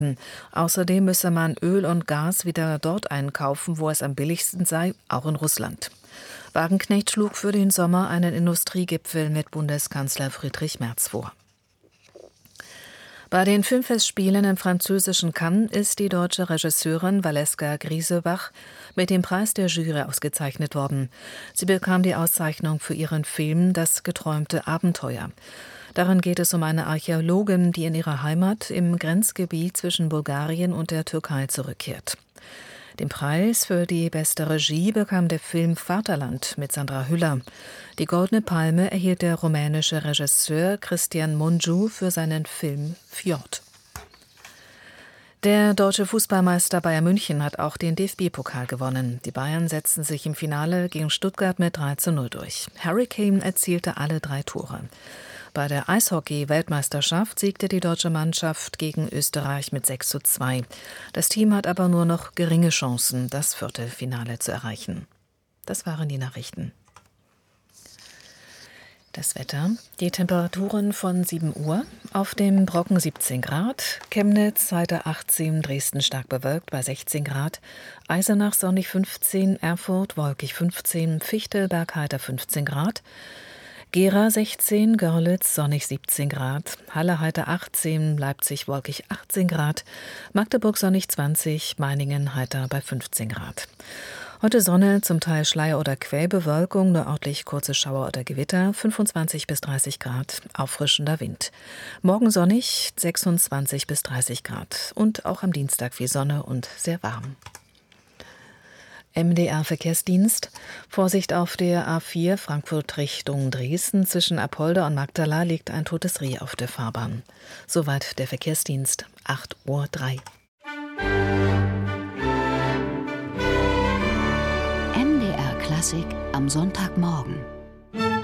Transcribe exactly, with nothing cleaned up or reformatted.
Außerdem müsse man Öl und Gas wieder dort einkaufen, wo es am billigsten sei, auch in Russland. Wagenknecht schlug für den Sommer einen Industriegipfel mit Bundeskanzler Friedrich Merz vor. Bei den Filmfestspielen im französischen Cannes ist die deutsche Regisseurin Valeska Griesebach mit dem Preis der Jury ausgezeichnet worden. Sie bekam die Auszeichnung für ihren Film »Das geträumte Abenteuer«. Darin geht es um eine Archäologin, die in ihre Heimat im Grenzgebiet zwischen Bulgarien und der Türkei zurückkehrt. Den Preis für die beste Regie bekam der Film Vaterland mit Sandra Hüller. Die Goldene Palme erhielt der rumänische Regisseur Cristian Mungiu für seinen Film Fjord. Der deutsche Fußballmeister Bayern München hat auch den D F B-Pokal gewonnen. Die Bayern setzten sich im Finale gegen Stuttgart mit drei zu null durch. Harry Kane erzielte alle drei Tore. Bei der Eishockey-Weltmeisterschaft siegte die deutsche Mannschaft gegen Österreich mit sechs zu zwei. Das Team hat aber nur noch geringe Chancen, das Viertelfinale zu erreichen. Das waren die Nachrichten. Das Wetter. Die Temperaturen von sieben Uhr. Auf dem Brocken siebzehn Grad, Chemnitz heiter achtzehn, Dresden stark bewölkt bei sechzehn Grad, Eisenach sonnig fünfzehn, Erfurt wolkig fünfzehn, Fichtelberg heiter fünfzehn Grad, Gera sechzehn, Görlitz sonnig siebzehn Grad, Halle heiter achtzehn, Leipzig wolkig achtzehn Grad, Magdeburg sonnig zwanzig, Meiningen heiter bei fünfzehn Grad. Heute Sonne, zum Teil Schleier- oder Quellbewölkung, nur örtlich kurze Schauer oder Gewitter, fünfundzwanzig bis dreißig Grad, auffrischender Wind. Morgen sonnig, sechsundzwanzig bis dreißig Grad und auch am Dienstag viel Sonne und sehr warm. M D R-Verkehrsdienst. Vorsicht auf der A vier Frankfurt Richtung Dresden. Zwischen Apolda und Magdala liegt ein totes Reh auf der Fahrbahn. Soweit der Verkehrsdienst. acht Uhr drei. M D R Klassik am Sonntagmorgen.